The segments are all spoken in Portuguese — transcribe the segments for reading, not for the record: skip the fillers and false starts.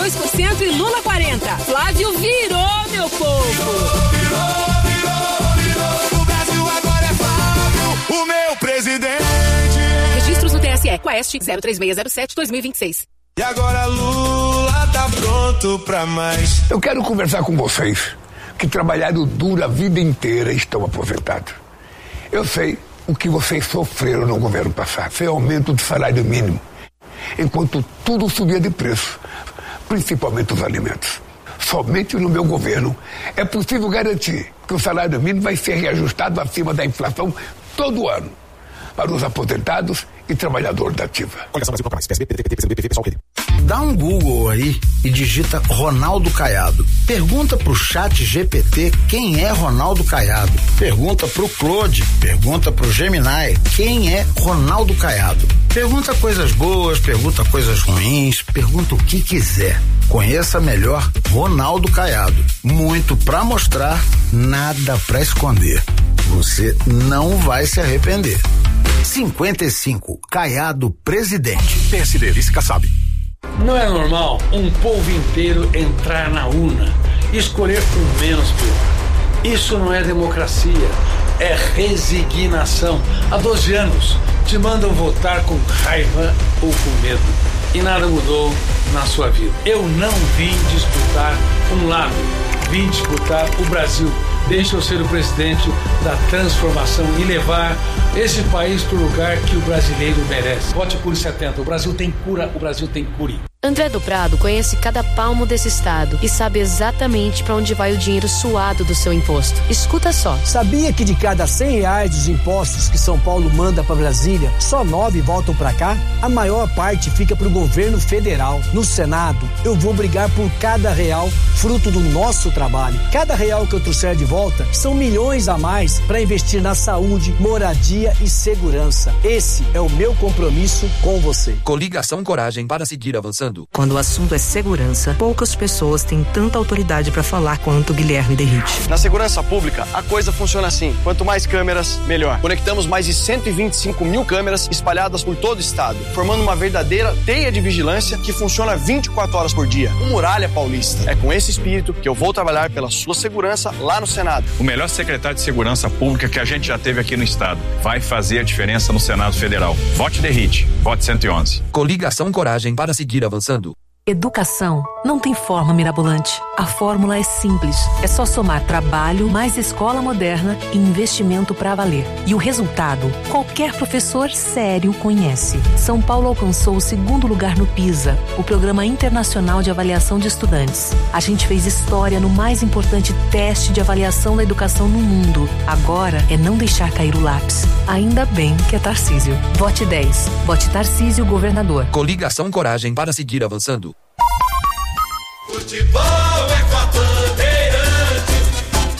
42% e Lula 40%. Flávio virou, meu povo. Virou. O Brasil agora é Flávio, o meu presidente. Registros no TSE. Quaest 03607-2026. E agora Lula tá pronto pra mais. Eu quero conversar com vocês que trabalharam duro a vida inteira e estão aposentados. Eu sei o que vocês sofreram no governo passado. Foi aumento do salário mínimo, enquanto tudo subia de preço, principalmente os alimentos. Somente no meu governo é possível garantir que o salário mínimo vai ser reajustado acima da inflação todo ano para os aposentados e trabalhadores da ativa. Dá um Google aí e digita Ronaldo Caiado. Pergunta pro Chat GPT quem é Ronaldo Caiado. Pergunta pro Claude, pergunta pro Gemini quem é Ronaldo Caiado. Pergunta coisas boas, pergunta coisas ruins, pergunta o que quiser. Conheça melhor Ronaldo Caiado. Muito pra mostrar, nada pra esconder. Você não vai se arrepender. 55, Caiado presidente. PSD, Vice Kassab. Não é normal um povo inteiro entrar na urna e escolher o menos pior. Isso não é democracia, é resignação. Há 12 anos te mandam votar com raiva ou com medo e nada mudou na sua vida. Eu não vim disputar um lado, vim disputar o Brasil. Deixa eu ser o presidente da transformação e levar esse país para o lugar que o brasileiro merece. Vote Cure 70. O Brasil tem cura, o Brasil tem cure. André do Prado conhece cada palmo desse estado e sabe exatamente para onde vai o dinheiro suado do seu imposto. Escuta só. Sabia que de cada R$100 dos impostos que São Paulo manda para Brasília, só 9 voltam para cá? A maior parte fica para o governo federal. No Senado, eu vou brigar por cada real, fruto do nosso trabalho. Cada real que eu trouxer de volta são milhões a mais para investir na saúde, moradia e segurança. Esse é o meu compromisso com você. Coligação Coragem para seguir avançando. Quando o assunto é segurança, poucas pessoas têm tanta autoridade para falar quanto Guilherme Derrite. Na segurança pública, a coisa funciona assim. Quanto mais câmeras, melhor. Conectamos mais de 125 mil câmeras espalhadas por todo o estado, formando uma verdadeira teia de vigilância que funciona 24 horas por dia. O Muralha Paulista. É com esse espírito que eu vou trabalhar pela sua segurança lá no Senado. O melhor secretário de segurança pública que a gente já teve aqui no estado. Vai fazer a diferença no Senado Federal. Vote Derrite. Vote 111. Coligação Coragem para seguir avançando. Educação não tem forma mirabolante. A fórmula é simples. É só somar trabalho, mais escola moderna e investimento para valer. E o resultado, qualquer professor sério conhece. São Paulo alcançou o 2º lugar no PISA, o Programa Internacional de Avaliação de Estudantes. A gente fez história no mais importante teste de avaliação da educação no mundo. Agora é não deixar cair o lápis. Ainda bem que é Tarcísio. Vote 10. Vote Tarcísio, governador. Coligação Coragem para seguir avançando. Futebol é com a Bandeirantes.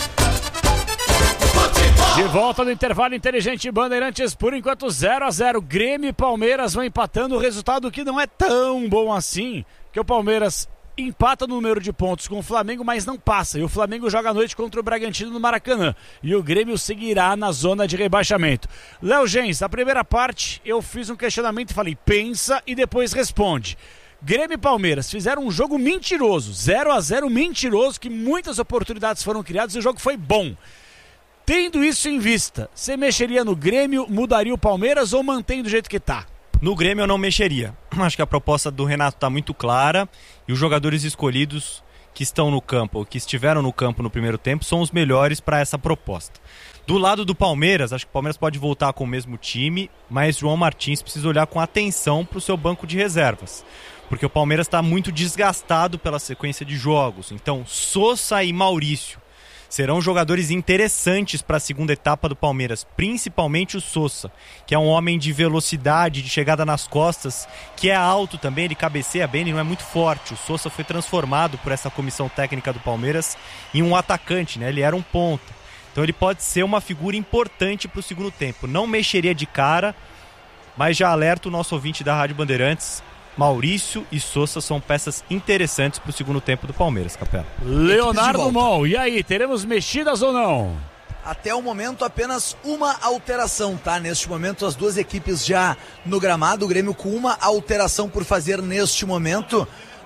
Futebol. De volta no intervalo inteligente Bandeirantes, por enquanto 0-0. Grêmio e Palmeiras vão empatando, o resultado que não é tão bom assim, que o Palmeiras empata no número de pontos com o Flamengo, mas não passa, e o Flamengo joga à noite contra o Bragantino no Maracanã, e o Grêmio seguirá na zona de rebaixamento. Léo Gens, na primeira parte eu fiz um questionamento e falei, pensa e depois responde. Grêmio e Palmeiras fizeram um jogo mentiroso, 0-0 mentiroso, que muitas oportunidades foram criadas e o jogo foi bom. Tendo isso em vista, você mexeria no Grêmio, mudaria o Palmeiras ou mantém do jeito que tá? No Grêmio eu não mexeria. Acho que a proposta do Renato está muito clara e os jogadores escolhidos que estão no campo, ou que estiveram no campo no primeiro tempo, são os melhores para essa proposta. Do lado do Palmeiras, acho que o Palmeiras pode voltar com o mesmo time, mas João Martins precisa olhar com atenção para o seu banco de reservas, porque o Palmeiras está muito desgastado pela sequência de jogos. Então, Sosa e Maurício serão jogadores interessantes para a segunda etapa do Palmeiras, principalmente o Sosa, que é um homem de velocidade, de chegada nas costas, que é alto também, ele cabeceia bem, ele não é muito forte. O Sosa foi transformado por essa comissão técnica do Palmeiras em um atacante, né? Ele era um ponta. Então ele pode ser uma figura importante para o segundo tempo. Não mexeria de cara, mas já alerta o nosso ouvinte da Rádio Bandeirantes, Maurício e Sosa são peças interessantes para o segundo tempo do Palmeiras, Capela. Leonardo Mol, e aí, teremos mexidas ou não? Até o momento apenas uma alteração, tá? Neste momento as duas equipes já no gramado, o Grêmio com uma alteração por fazer neste momento.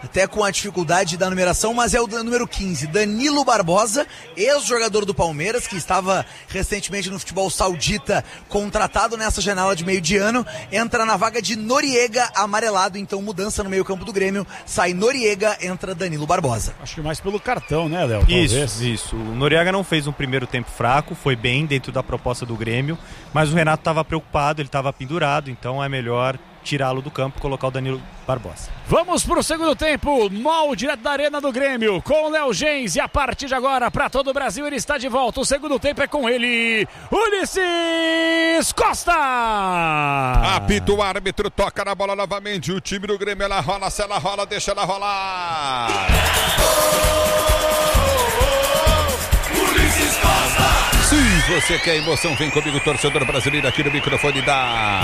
até com a dificuldade da numeração, mas é o número 15, Danilo Barbosa, ex-jogador do Palmeiras, que estava recentemente no futebol saudita, contratado nessa janela de meio de ano, entra na vaga de Noriega, amarelado, então mudança no meio campo do Grêmio, sai Noriega, entra Danilo Barbosa. Acho que mais pelo cartão, né, Léo? Isso. O Noriega não fez um primeiro tempo fraco, foi bem dentro da proposta do Grêmio, mas o Renato estava preocupado, ele estava pendurado, então é melhor tirá-lo do campo e colocar o Danilo Barbosa. Vamos pro segundo tempo, MOL direto da Arena do Grêmio, com o Léo Gens, e a partir de agora, para todo o Brasil, ele está de volta. O segundo tempo é com ele, Ulisses Costa! Apita o árbitro, toca na bola novamente, o time do Grêmio, ela rola, se ela rola, deixa ela rolar! Ulisses Costa! Se você quer emoção, vem comigo, torcedor brasileiro, aqui no microfone da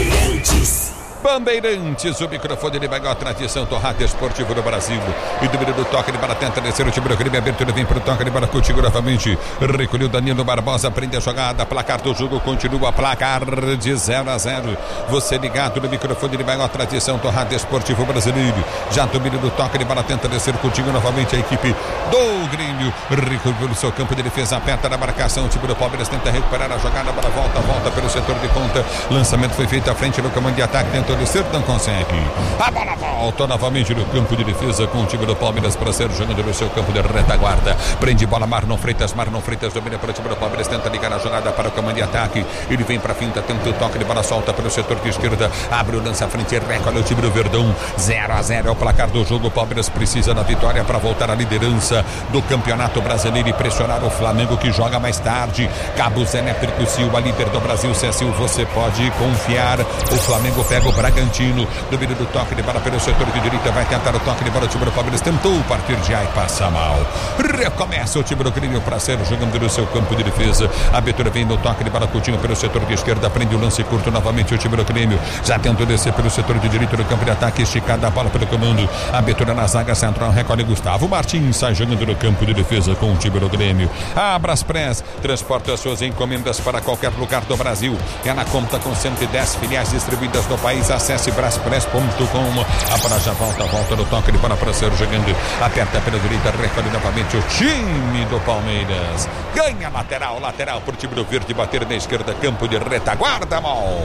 Bandeirantes, o microfone de maior tradição do rádio esportivo do Brasil. E do meio do toque de bola, tenta descer o time do Grêmio, abertura vem pro toque de bola contigo novamente. Recolheu Danilo Barbosa, prende a jogada, placar do jogo continua, placar de 0-0. Você ligado no microfone de maior tradição do rádio esportivo brasileiro. Já do meio do toque de bola, tenta descer contigo novamente a equipe do Grêmio. Recolheu no seu campo de defesa, aperta na marcação, o time do Palmeiras tenta recuperar a jogada, a bola volta pelo setor de ponta. Lançamento foi feito à frente no comando de ataque, dentro do cerco, não consegue. A bola volta novamente no campo de defesa com o time do Palmeiras para ser jogando no seu campo de retaguarda. Prende bola, Marlon Freitas domina para o time do Palmeiras, tenta ligar a jogada para o comando de ataque. Ele vem para a finta, tenta o toque de bola, solta pelo setor de esquerda, abre o lance à frente, recolhe o time do Verdão. 0-0 é o placar do jogo. O Palmeiras precisa da vitória para voltar à liderança do Campeonato Brasileiro e pressionar o Flamengo, que joga mais tarde. Cabos Elétrico Silva, líder do Brasil, Cecil, você pode confiar. O Flamengo pega o Bragantino, domínio do toque de bola pelo setor de direita, vai tentar o toque de bola, o time do Palmeiras tentou partir de aí, passa mal. Recomeça o time do Grêmio para ser jogando no seu campo de defesa. A abertura vem no toque de bola, Coutinho pelo setor de esquerda, prende o lance curto novamente o time do Grêmio, já tentou descer pelo setor de direita no campo de ataque, esticada a bola pelo comando, a abertura na zaga central, recolhe Gustavo Martins, sai jogando no campo de defesa com o time do Grêmio. A Braspress transporta suas encomendas para qualquer lugar do Brasil, é na conta com 110 filiais distribuídas no país. Acesse braspress.com. A bola já volta no toque de bola para ser jogando, aperta pela direita, recolhe novamente o time do Palmeiras, ganha lateral pro time do Verde bater na esquerda, campo de retaguarda, mal.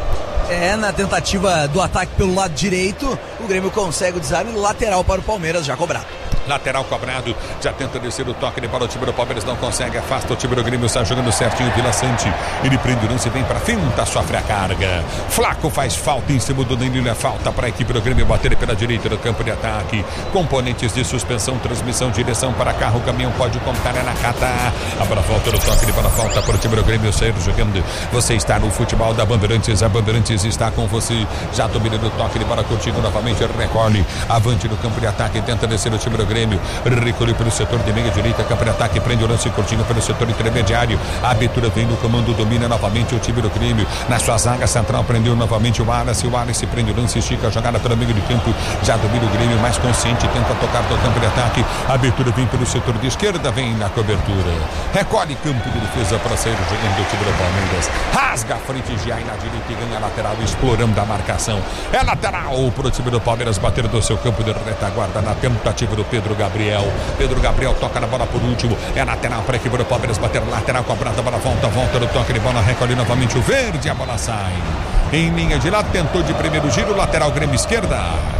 Na tentativa do ataque pelo lado direito, o Grêmio consegue o desarme, lateral para o Palmeiras, já cobrado. Lateral cobrado, já tenta descer o toque de bola, o time do Palmeiras não consegue, afasta o time do Grêmio, está jogando certinho, Vila Sante, ele prende o lance, vem pra finta, sofre a carga. Flaco faz falta em cima do Danilo, é falta para a equipe do Grêmio bater pela direita do campo de ataque. Componentes de suspensão, transmissão, direção para carro, o caminhão pode contar, é na Catar. A bola volta no toque de bola, falta para o time do Grêmio sair jogando. Você está no futebol da Bandeirantes, a Bandeirantes está com você, já domina do toque de bola contigo novamente, recolhe, avante no campo de ataque, tenta descer o time do Grêmio. Recolheu pelo setor de meia direita, campo de ataque, prende o lance curtinho pelo setor intermediário. A abertura vem no comando, domina novamente o time do Grêmio. Na sua zaga central, prendeu novamente o Wallace prende o lance, estica a jogada pelo meio de campo. Já domina o Grêmio, mais consciente, tenta tocar do campo de ataque. A abertura vem pelo setor de esquerda, vem na cobertura. Recolhe campo de defesa para sair jogando o time do Palmeiras. Rasga a frente de aí na direita e ganha a lateral, explorando a marcação. É lateral pro time do Palmeiras bater do seu campo de retaguarda na tentativa do Pedro Gabriel toca na bola por último, é lateral para a equipe do Palmeiras bater, lateral cobrada, a bola volta no toque de bola, recolhe novamente o Verde, a bola sai em linha de lado, tentou de primeiro giro, lateral Grêmio esquerda.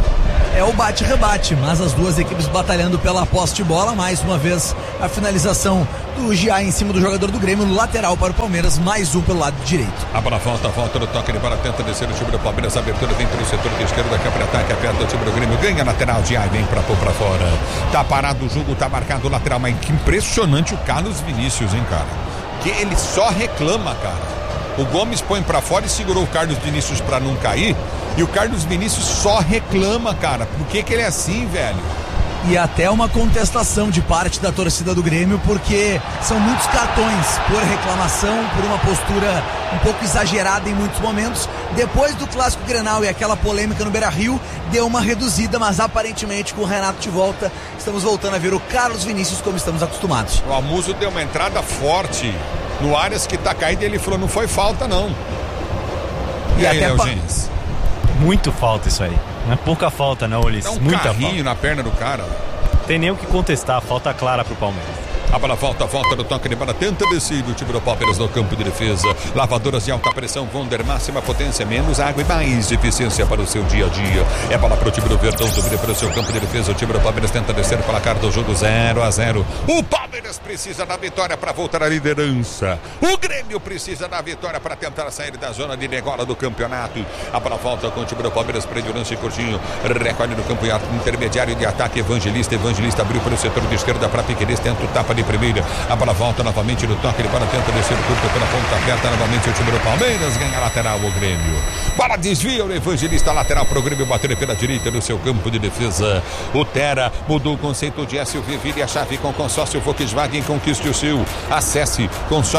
É o bate-rebate, mas as duas equipes batalhando pela posse de bola. Mais uma vez a finalização do Gia em cima do jogador do Grêmio, lateral para o Palmeiras, mais um pelo lado direito. A bola volta no toque de bola, tenta descer o time do Palmeiras, a abertura vem pelo setor de esquerda, que ataque, aperta o time do Grêmio, ganha lateral de aí, vem para pôr para fora. Tá parado o jogo, tá marcado o lateral, mas que impressionante o Carlos Vinícius, hein, cara? Que ele só reclama, cara. O Gomes põe pra fora e segurou o Carlos Vinícius pra não cair. E o Carlos Vinícius só reclama, cara. Por que ele é assim, velho? E até uma contestação de parte da torcida do Grêmio, porque são muitos cartões por reclamação, por uma postura um pouco exagerada em muitos momentos. Depois do Clássico Grenal e aquela polêmica no Beira-Rio, deu uma reduzida, mas aparentemente com o Renato de volta, estamos voltando a ver o Carlos Vinícius como estamos acostumados. O Amuso deu uma entrada forte no Arias, que tá caído, e ele falou, não foi falta não. E aí, até muito falta isso aí. Não é pouca falta, não, Ulisses. Dá um muita carrinho falta. na perna do cara. Tem nem o que contestar, falta clara pro Palmeiras. A bola volta no toque de bola, tenta descer o time do Palmeiras no campo de defesa. Lavadoras de alta pressão, Wonder, máxima potência, menos água e mais eficiência para o seu dia a dia. É bola para o time do Verdão, domina para o seu campo de defesa. O time do Palmeiras tenta descer para a cara do jogo 0-0. O Palmeiras precisa da vitória para voltar à liderança. O Grêmio precisa da vitória para tentar sair da zona de degola do campeonato. A bola volta com o time do Palmeiras, prende o lance curtinho, recolhe no campo intermediário de ataque. Evangelista abriu para o setor de esquerda para Piqueires, tenta o tapa de primeira, a bola volta novamente no toque de bola, tenta descer o curto pela ponta aberta, novamente o time do Palmeiras ganha a lateral o Grêmio. Bola desvia o Evangelista, lateral pro Grêmio, bater pela direita no seu campo de defesa. O Tera mudou o conceito de SUV, vire a chave com consórcio Volkswagen, conquiste o seu. Acesse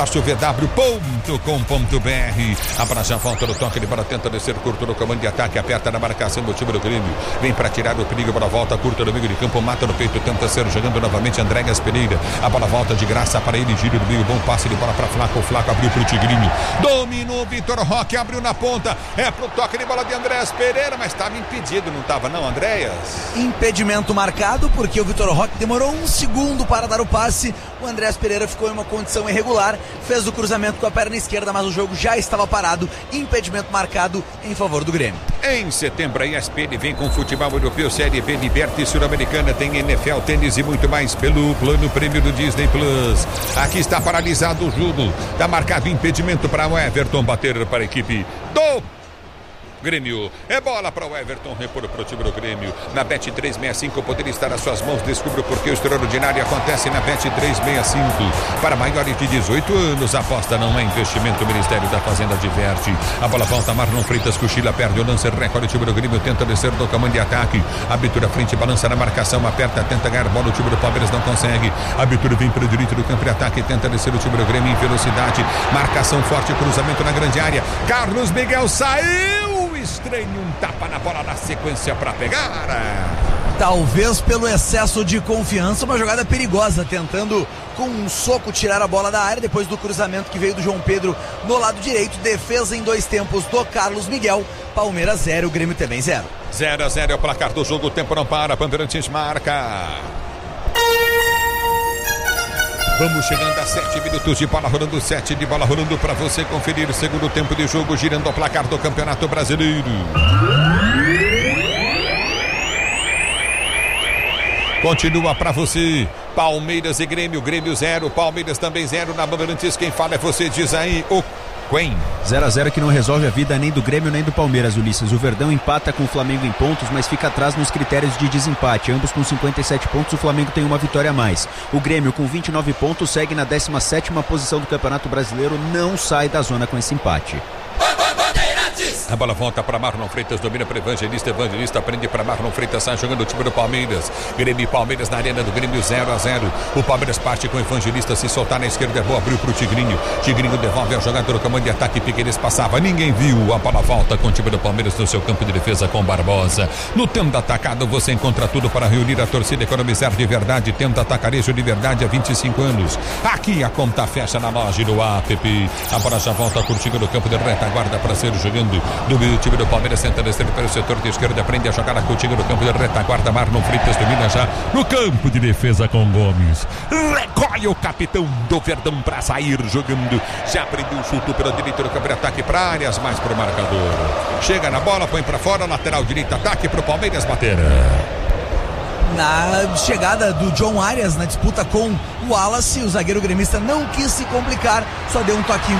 consórciovw.com.br. A bola já volta no toque de bola, tenta descer curto no comando de ataque, aperta na marcação do time do Grêmio, vem para tirar o perigo, a bola volta curta no meio de campo, mata no peito, tenta ser jogando novamente Andréas Pereira. A bola volta de graça para ele, giro do meio, bom passe de bola para Flaco. O Flaco abriu pro Tigrinho, dominou Vitor Roque, abriu na ponta, é pro toque de bola de Andréas Pereira, mas estava impedido, não estava não, Andréas? Impedimento marcado, porque o Vitor Roque demorou um segundo para dar o passe. O Andréas Pereira ficou em uma condição irregular, fez o cruzamento com a perna esquerda, mas o jogo já estava parado. Impedimento marcado em favor do Grêmio. Em setembro, a ESPN vem com futebol europeu, Série B, Liberta e Sul-Americana, tem NFL, tênis e muito mais pelo plano prêmio do Disney Plus. Aqui está paralisado o jogo, está marcado impedimento para o Everton bater para a equipe do Grêmio. É bola para o Everton, repor para o time do Grêmio. Na Bet365 poderia estar às suas mãos. Descubra porque o extraordinário acontece na Bet365. Para maiores de 18 anos, aposta não é investimento. O Ministério da Fazenda adverte. A bola volta, Marlon Freitas cochila, perde o lance, recolhe o time do Grêmio, tenta descer do comando de ataque. Abertura frente, balança na marcação, aperta, tenta ganhar bola. O time do Palmeiras não consegue. Abertura vem para o direito do campo de ataque, tenta descer o time do Grêmio em velocidade. Marcação forte, cruzamento na grande área. Carlos Miguel saiu. Estranho, um tapa na bola na sequência para pegar. Talvez pelo excesso de confiança, uma jogada perigosa, tentando com um soco tirar a bola da área depois do cruzamento que veio do João Pedro no lado direito. Defesa em 2 tempos do Carlos Miguel. Palmeiras 0, Grêmio também 0. 0-0 é o placar do jogo, o tempo não para, Bandeirantes marca. Vamos chegando a 7 minutos de bola rolando, 7 de bola rolando para você conferir o segundo tempo de jogo, girando o placar do Campeonato Brasileiro. Continua para você, Palmeiras e Grêmio, Grêmio 0, Palmeiras também 0, na Bandeirantes quem fala é você, diz aí o Quen. 0-0 que não resolve a vida nem do Grêmio nem do Palmeiras, Ulisses. O Verdão empata com o Flamengo em pontos, mas fica atrás nos critérios de desempate. Ambos com 57 pontos, o Flamengo tem uma vitória a mais. O Grêmio com 29 pontos segue na 17ª posição do Campeonato Brasileiro, não sai da zona com esse empate. A bola volta para Marlon Freitas, domina para Evangelista, Evangelista prende para Marlon Freitas, sai jogando o time do Palmeiras. Grêmio e Palmeiras na arena do Grêmio 0-0. O Palmeiras parte com o Evangelista, se soltar na esquerda é boa, abriu para o Tigrinho. Tigrinho devolve ao jogador, o comando de ataque, Piqueires passava, ninguém viu. A bola volta com o time do Palmeiras no seu campo de defesa com Barbosa. No tempo atacado você encontra tudo para reunir a torcida, economizar de verdade. Tenda Atacarejo de verdade há 25 anos. Aqui a conta fecha na loja do APP. A bola já volta curtindo no campo de retaguarda para ser jogando do time do Palmeiras, tenta descer pelo setor de esquerda, aprende a jogar a contigo no campo de retaguarda. Marlon Freitas domina já no campo de defesa com Gomes. Recolhe o capitão do Verdão para sair jogando. Já prendeu o chute pelo direito do campo de ataque para áreas, mais para o marcador. Chega na bola, põe para fora, lateral direito, ataque para o Palmeiras bater. Na chegada do John Arias na disputa com o Wallace, o zagueiro gremista não quis se complicar, só deu um toquinho